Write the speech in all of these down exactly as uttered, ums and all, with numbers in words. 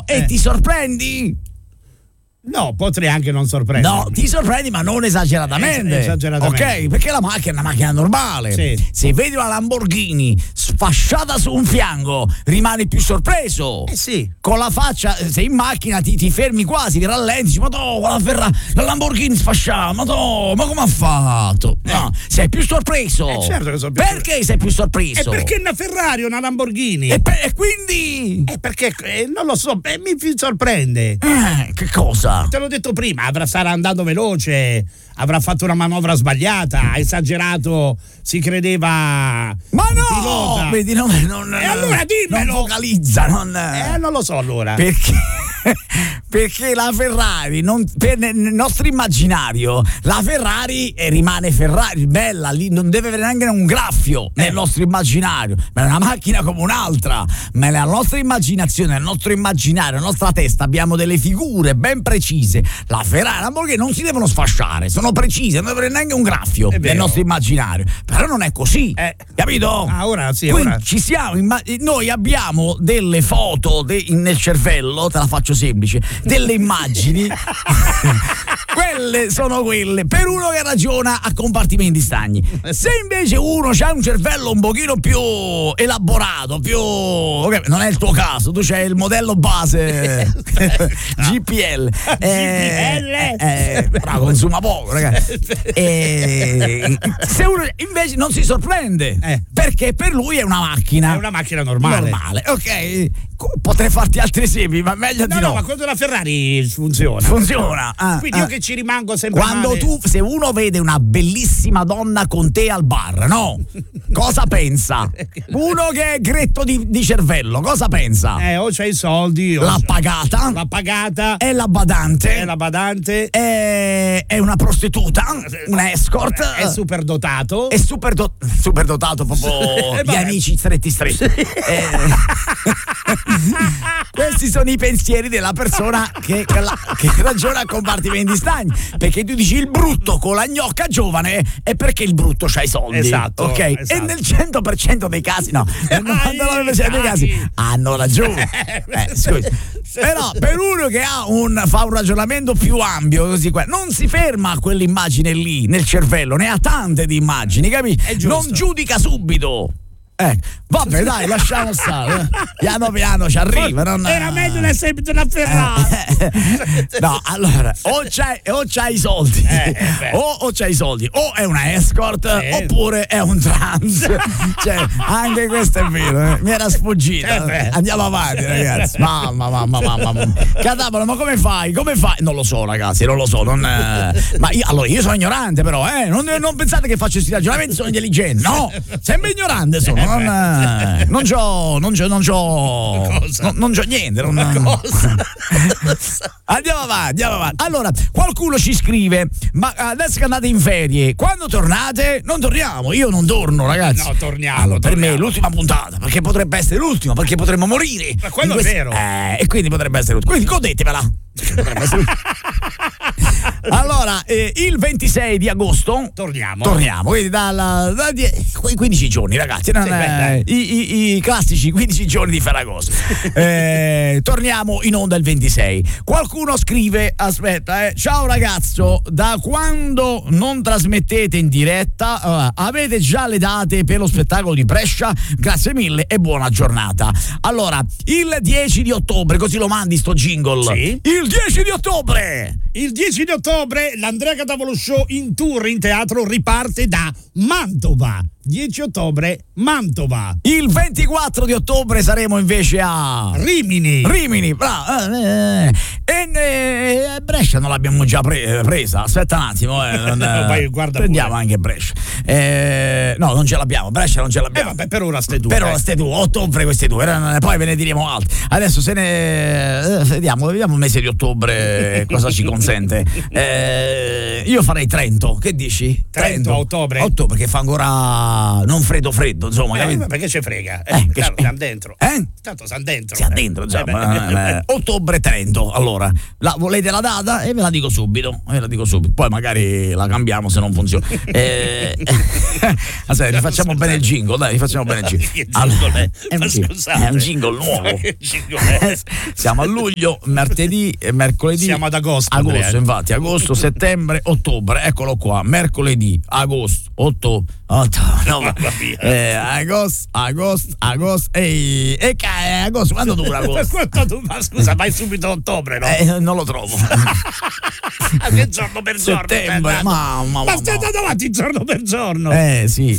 e Eh. ti sorprendi? No, potrei anche non sorprendere. No, ti sorprendi, ma non esageratamente. Es- esageratamente. Ok, perché la macchina è una macchina normale. Sì. Se vedi una Lamborghini sfasciata su un fianco, rimani più sorpreso. Eh sì. Con la faccia, sei in macchina, ti, ti fermi quasi, ti rallenti, dici, ma no, la, Ferra- la Lamborghini sfasciata, ma no, ma come ha fatto? No, sei più sorpreso. Eh, certo che sono più Perché sei più E sorpreso? perché una Ferrari o una Lamborghini? E, pe- e quindi? Eh, perché eh, non lo so, eh, mi fi- sorprende. Eh, che cosa? Te l'ho detto prima, avrà sarà andato veloce, avrà fatto una manovra sbagliata, ha esagerato, si credeva Ma un no! pilota. Vedi, non, non, E allora dimmelo! non focalizza, non... Eh, non lo so allora. Perché, perché la Ferrari, non, per, nel nostro immaginario, la Ferrari eh, rimane Ferrari, bella, lì non deve avere neanche un graffio nel Eh. nostro immaginario, ma è una macchina come un'altra. Ma nella nostra immaginazione, nel nostro immaginario, nella nostra testa abbiamo delle figure ben precise. La Ferrari e la Lamborghini non si devono sfasciare, sono precise, non deve avere neanche un graffio È nel vero. nostro immaginario. Però non è così, Eh. capito? Ah, ora sì, Quindi ora. ci siamo, imma- noi abbiamo delle foto de- in- nel cervello, te la faccio semplice, delle immagini. Quelle sono quelle per uno che ragiona a compartimenti stagni. Se invece uno ha un cervello un pochino più elaborato, più ok, non è il tuo caso, tu c'hai il modello base G P L. Eh, G P L? eh, eh, però consuma poco, ragazzi. Eh, se uno invece non si sorprende, Eh. perché per lui è una macchina. È una macchina normale. Normale, ok. Co- Potrei farti altri esempi, ma meglio No, di no, no. ma quando la Ferrari funziona. Funziona. Ah, Quindi ah. io che ci rimango sempre Quando male. tu, se uno vede una bellissima donna con te al bar, no? Cosa pensa? Uno che è gretto di, di cervello, cosa pensa? Eh, o c'hai i soldi, o L'ha c'è- pagata? l'ha pagata, È la badante? è la badante, È, è una prostituta? Una escort? è super dotato. È super, do- super dotato, proprio Eh, gli vabbè. amici stretti stretti. Eh, questi sono i pensieri della persona che, che la- che ragiona a compartimenti stagni. Perché tu dici il brutto con la gnocca giovane è perché il brutto c'ha i soldi. Esatto, Ok? esatto. E nel cento per cento dei casi, no, nel novantanove per cento dei casi hanno ragione. Eh, scusi. Però per uno che ha un, fa un ragionamento più ampio, così qua, non si ferma a quell'immagine lì nel cervello, ne ha tante di immagini, capisci? È giusto. Non giudica subito. Eh, vabbè, dai, lasciamo stare. eh. Piano piano ci arriva. Non, Era meglio essere una Ferrari. No, allora, o c'hai, o c'hai i soldi, Eh, eh, beh. o, o c'hai i soldi, o è una escort, Eh. oppure è un trans. Cioè, anche questo è vero, eh. Mi era sfuggita. Eh, beh. Andiamo avanti, ragazzi. Mamma, mamma, mamma, mamma. Cadavolo, ma come fai? Come fai? Non lo so, ragazzi, non lo so. Non, eh. Ma io, allora, io sono ignorante, però, eh. Non, non pensate che faccio questi ragionamenti, sono intelligente. No, sempre ignorante sono. Non, eh, non c'ho, non c'ho, non c'ho, Cosa? non, non c'ho niente. Non, Cosa? Andiamo avanti, andiamo avanti. Allora, qualcuno ci scrive: ma adesso che andate in ferie, quando tornate? Non torniamo, io non torno, ragazzi. No, torniamo, Allora, per me è torniamo. l'ultima puntata, perché potrebbe essere l'ultima, perché potremmo morire. Ma quello In è vero. Eh, e quindi potrebbe essere l'ultima. Quindi godetevela. Potrebbe essere l'ultima. Allora, eh, il ventisei di agosto Torniamo. torniamo, quindi dalla, da die- quei quindici giorni, ragazzi, non Sì, è- beh, dai. i, i- i classici quindici giorni di Ferragosto. Eh, torniamo in onda il ventisei. Qualcuno scrive: aspetta, eh, ciao ragazzo, da quando non trasmettete in diretta, eh, avete già le date per lo spettacolo di Brescia? Grazie mille e buona giornata. Allora, il dieci di ottobre, così lo mandi sto jingle. Sì. Il dieci di ottobre. Il dieci di ottobre l'Andrea Cadavolo Show in tour in teatro riparte da Mantova. dieci ottobre, Mantova. Il ventiquattro di ottobre saremo invece a Rimini. Rimini, bravo. Eh, eh, E eh, Brescia non l'abbiamo già pre- presa. Aspetta un attimo, eh, non, eh, Vai, guarda prendiamo pure. anche Brescia. Eh, no, non ce l'abbiamo. Brescia non ce Eh l'abbiamo. vabbè, per ora ste due. Però eh. ste due, ottobre queste due, eh, poi ve ne diremo altri. Adesso se ne eh, vediamo, vediamo il mese di ottobre cosa ci consente. Eh, io farei Trento, che dici? Trento a ottobre? A ottobre che fa ancora non freddo freddo, insomma, Eh, capito? ma perché ci frega? Eh, Eh, che tanto c'è? siamo dentro. Eh? Tanto siamo dentro. Siamo dentro, Eh, insomma. beh. eh, ottobre Trento. Allora, la, volete la data? data e ve la dico subito, ve la dico subito. Poi magari la cambiamo se non funziona. Eh, aspetta, rifacciamo bene il jingle, dai, rifacciamo bene il jingle. Allora, è, un, è un jingle nuovo. Siamo a luglio, martedì e mercoledì. Siamo ad agosto. Agosto, Andrea. infatti, agosto, settembre, ottobre. Eccolo qua, mercoledì, agosto, ottobre. ottobre no, eh, agosto, agosto, agosto. Ehi, e che agosto, quando dura agosto? Ma scusa, vai subito a ottobre, no? Eh, non lo trovo. Che giorno per giorno? Settembre, ma, ma, ma stai andando avanti giorno per giorno. Eh sì.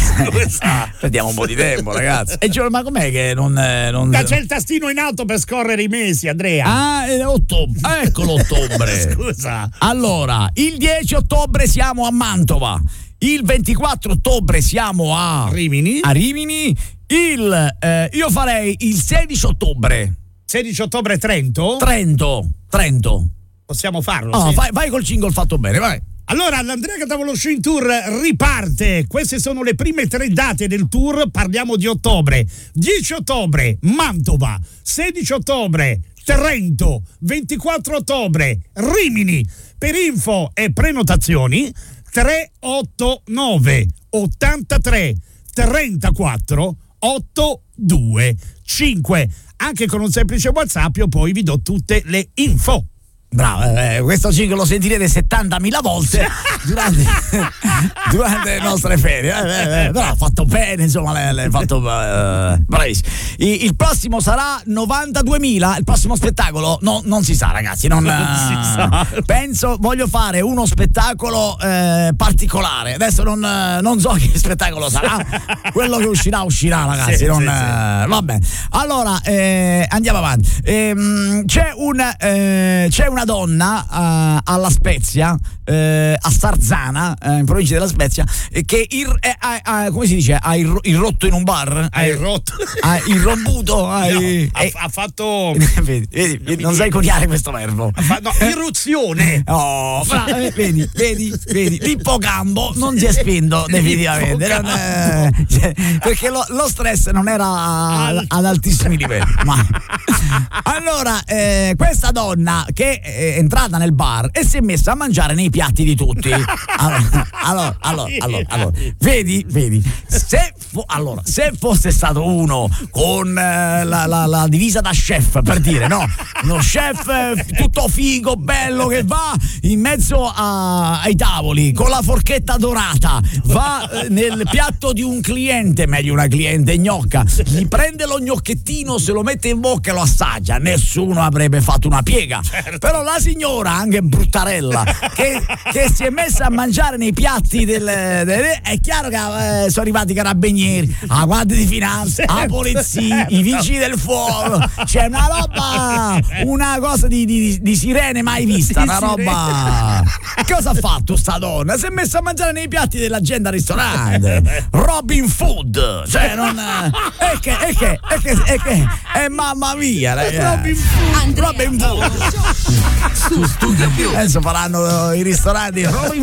Perdiamo un po' di tempo, ragazzi. E giorno, ma com'è che non, non... Ma c'è il tastino in alto per scorrere i mesi, Andrea. Ah, è ottobre. Eccolo ottobre. Scusa. Allora, il dieci ottobre siamo a Mantova. Il ventiquattro ottobre siamo a Rimini. A Rimini. Il eh, io farei il sedici ottobre. sedici ottobre Trento. Trento. Trento. Possiamo farlo? Oh, sì. vai, vai col jingle fatto bene, vai. Allora, l'Andrea Catavolo Show in Tour riparte. Queste sono le prime tre date del tour. Parliamo di ottobre. dieci ottobre Mantova, sedici ottobre Trento, ventiquattro ottobre Rimini. Per info e prenotazioni tre otto nove ottantatré trentaquattro ottantadue cinque. Anche con un semplice WhatsApp io poi vi do tutte le info. Bravo, eh, questo jingle lo sentirete settantamila volte durante, durante le nostre ferie. Eh, eh, però ha fatto bene, insomma, l'hai fatto eh, bravissimo. Il, il prossimo sarà novantaduemila. Il prossimo spettacolo no, non si sa, ragazzi. Non, non si sa. Penso, voglio fare uno spettacolo eh, particolare. Adesso non, non so che spettacolo sarà. Quello che uscirà, uscirà, ragazzi. Sì, non, sì, sì. Eh, vabbè. Allora, eh, andiamo avanti. Ehm, c'è un eh, c'è una donna uh, alla Spezia, uh, a Sarzana, uh, in provincia della Spezia, eh, che ir, eh, ha, ha, come si dice, ha ir, irrotto in un bar, ha irrotto, ha irrombuto, ha, no, eh, ha, ha fatto vedi, vedi, vedi, non sai coniare questo verbo, fa, no, irruzione. Oh, fra, vedi, vedi, vedi, l'ippocampo non si è spinto definitivamente, non, eh, cioè, perché lo, lo stress non era ad, ad altissimi livelli. Ma allora, eh, questa donna che è entrata nel bar e si è messa a mangiare nei piatti di tutti. Allora, allora, allora, allora, allora vedi, vedi, se fo- allora, se fosse stato uno con eh, la, la, la divisa da chef, per dire, no, uno chef eh, tutto figo, bello, che va in mezzo a, ai tavoli con la forchetta dorata, va eh, nel piatto di un cliente, meglio una cliente gnocca, gli prende lo gnocchettino, se lo mette in bocca e lo assaggia, nessuno avrebbe fatto una piega. Certo. Però la signora, anche bruttarella, che, che si è messa a mangiare nei piatti del, del è chiaro che eh, sono arrivati i carabinieri, la guardia di finanza, la polizia, i vigili del fuoco, c'è una roba, una cosa di, di, di sirene mai vista, una roba. Cosa ha fatto sta donna? Si è messa a mangiare nei piatti della gente al ristorante, Robin Food, cioè non è che è che è che è che è mamma mia, Robin Food. Robin Food. Su Studio Più. Adesso faranno i ristoranti Robin